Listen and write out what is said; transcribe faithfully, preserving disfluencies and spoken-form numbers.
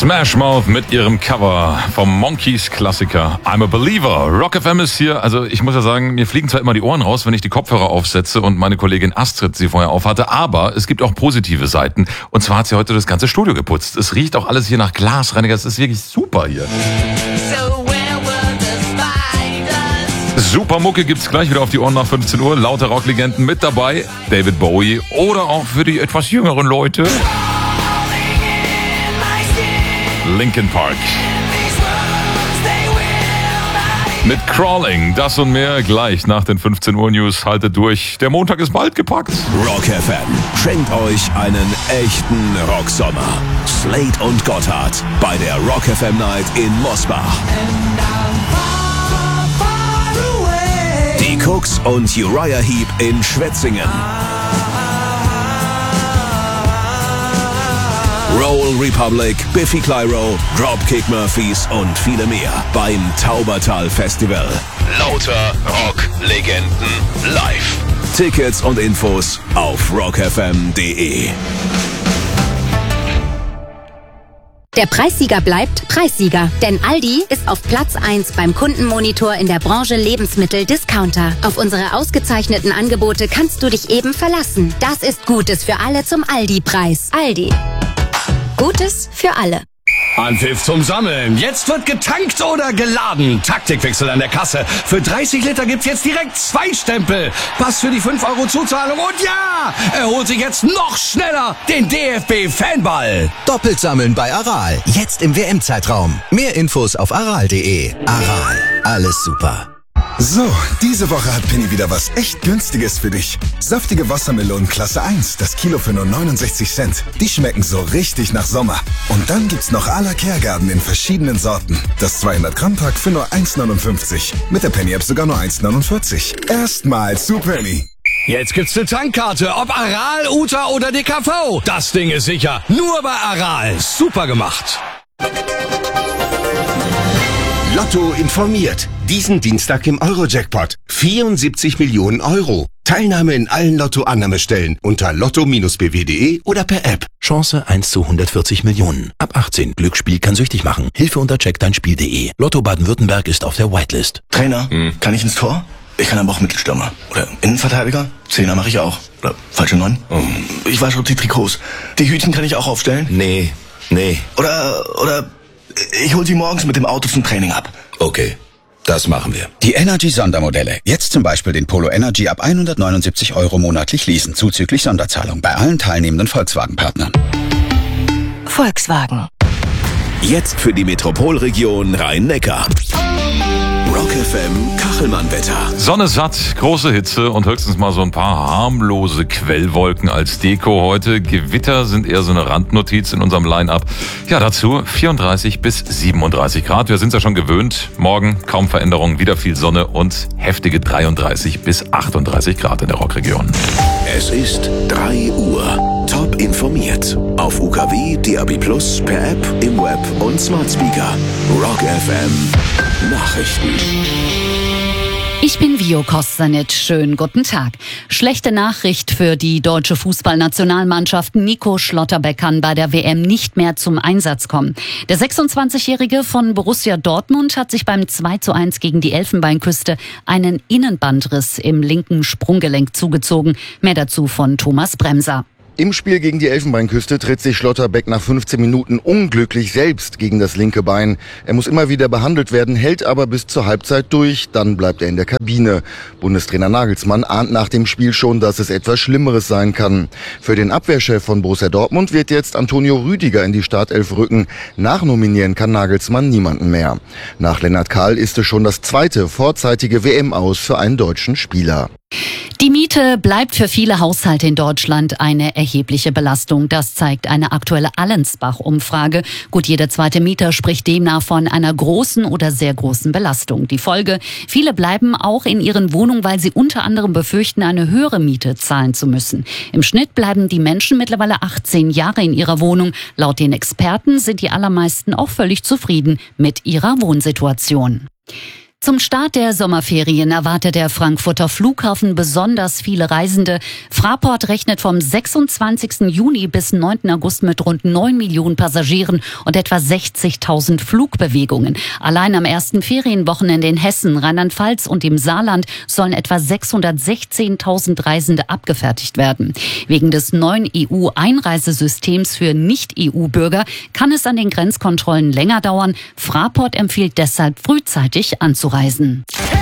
Smash Mouth mit ihrem Cover vom Monkees-Klassiker I'm a Believer. Rock F M ist hier. Also ich muss ja sagen, mir fliegen zwar immer die Ohren raus, wenn ich die Kopfhörer aufsetze und meine Kollegin Astrid sie vorher aufhatte, aber es gibt auch positive Seiten. Und zwar hat sie heute das ganze Studio geputzt. Es riecht auch alles hier nach Glasreiniger. Es ist wirklich super hier. Super Mucke gibt's gleich wieder auf die Ohren nach fünfzehn Uhr. Lauter Rocklegenden mit dabei. David Bowie oder auch für die etwas jüngeren Leute Linkin Park. Mit Crawling, das und mehr gleich nach den fünfzehn Uhr News. Haltet durch, der Montag ist bald gepackt. Rock F M schenkt euch einen echten Rocksommer. Slade und Gotthard bei der Rock F M Night in Mosbach. Die Cooks und Uriah Heep in Schwetzingen. Roll Republic, Biffy Clyro, Dropkick Murphys und viele mehr beim Taubertal Festival. Lauter Rock-Legenden live. Tickets und Infos auf rock f m punkt d e. Der Preissieger bleibt Preissieger, denn Aldi ist auf Platz eins beim Kundenmonitor in der Branche Lebensmittel-Discounter. Auf unsere ausgezeichneten Angebote kannst du dich eben verlassen. Das ist Gutes für alle zum Aldi-Preis. Aldi. Gutes für alle. Anpfiff zum Sammeln. Jetzt wird getankt oder geladen. Taktikwechsel an der Kasse. Für dreißig Liter gibt's jetzt direkt zwei Stempel. Pass für die fünf Euro Zuzahlung. Und ja, er holt sich jetzt noch schneller den D F B-Fanball. Doppelt sammeln bei Aral. Jetzt im W M-Zeitraum. Mehr Infos auf aral punkt de. Aral. Alles super. So, diese Woche hat Penny wieder was echt Günstiges für dich. Saftige Wassermelonen Klasse eins, das Kilo für nur neunundsechzig Cent. Die schmecken so richtig nach Sommer. Und dann gibt's noch à la Kergarten in verschiedenen Sorten. Das zweihundert Gramm Pack für nur eins neunundfünfzig. Mit der Penny-App sogar nur eins neunundvierzig. Erstmal zu Penny. Jetzt gibt's eine Tankkarte, ob Aral, Uta oder D K V. Das Ding ist sicher. Nur bei Aral. Super gemacht. Lotto informiert. Diesen Dienstag im Euro-Jackpot. vierundsiebzig Millionen Euro. Teilnahme in allen Lotto-Annahmestellen unter lotto Bindestrich b w punkt de oder per App. Chance eins zu hundertvierzig Millionen. Ab achtzehn. Glücksspiel kann süchtig machen. Hilfe unter check dein Spiel punkt de. Lotto Baden-Württemberg ist auf der Whitelist. Trainer, hm. kann ich ins Tor? Ich kann aber auch Mittelstürmer. Oder Innenverteidiger? Zehner mache ich auch. Oder falsche Neun? Oh. Ich wasche auch die Trikots. Die Hütchen kann ich auch aufstellen? Nee, nee. Oder, oder... Ich hol sie morgens mit dem Auto zum Training ab. Okay, das machen wir. Die Energy-Sondermodelle. Jetzt zum Beispiel den Polo Energy ab hundertneunundsiebzig Euro monatlich leasen, zuzüglich Sonderzahlung bei allen teilnehmenden Volkswagen-Partnern. Volkswagen. Jetzt für die Metropolregion Rhein-Neckar. Rock F M Kachelmann-Wetter. Sonne satt, große Hitze und höchstens mal so ein paar harmlose Quellwolken als Deko heute. Gewitter sind eher so eine Randnotiz in unserem Line-Up. Ja, dazu vierunddreißig bis siebenunddreißig Grad. Wir sind ja schon gewöhnt. Morgen kaum Veränderung, wieder viel Sonne und heftige dreiunddreißig bis achtunddreißig Grad in der Rockregion. Es ist drei Uhr. Top informiert. Auf U K W, D A B Plus, per App, im Web und Smart Speaker. Rock F M Nachrichten. Ich bin Vio Kostanic. Schönen guten Tag. Schlechte Nachricht für die deutsche Fußballnationalmannschaft. Nico Schlotterbeck kann bei der W M nicht mehr zum Einsatz kommen. Der sechsundzwanzigjährige von Borussia Dortmund hat sich beim zwei zu eins gegen die Elfenbeinküste einen Innenbandriss im linken Sprunggelenk zugezogen. Mehr dazu von Thomas Bremser. Im Spiel gegen die Elfenbeinküste tritt sich Schlotterbeck nach fünfzehn Minuten unglücklich selbst gegen das linke Bein. Er muss immer wieder behandelt werden, hält aber bis zur Halbzeit durch. Dann bleibt er in der Kabine. Bundestrainer Nagelsmann ahnt nach dem Spiel schon, dass es etwas Schlimmeres sein kann. Für den Abwehrchef von Borussia Dortmund wird jetzt Antonio Rüdiger in die Startelf rücken. Nachnominieren kann Nagelsmann niemanden mehr. Nach Lennart Kahl ist es schon das zweite vorzeitige W M-Aus für einen deutschen Spieler. Die Miete bleibt für viele Haushalte in Deutschland eine erhebliche Belastung. Das zeigt eine aktuelle Allensbach-Umfrage. Gut jeder zweite Mieter spricht demnach von einer großen oder sehr großen Belastung. Die Folge: Viele bleiben auch in ihren Wohnungen, weil sie unter anderem befürchten, eine höhere Miete zahlen zu müssen. Im Schnitt bleiben die Menschen mittlerweile achtzehn Jahre in ihrer Wohnung. Laut den Experten sind die allermeisten auch völlig zufrieden mit ihrer Wohnsituation. Zum Start der Sommerferien erwartet der Frankfurter Flughafen besonders viele Reisende. Fraport rechnet vom sechsundzwanzigsten Juni bis neunten August mit rund neun Millionen Passagieren und etwa sechzigtausend Flugbewegungen. Allein am ersten Ferienwochenende in Hessen, Rheinland-Pfalz und im Saarland sollen etwa sechshundertsechzehntausend Reisende abgefertigt werden. Wegen des neuen E U-Einreisesystems für Nicht-E U-Bürger kann es an den Grenzkontrollen länger dauern. Fraport empfiehlt deshalb frühzeitig anzureisen.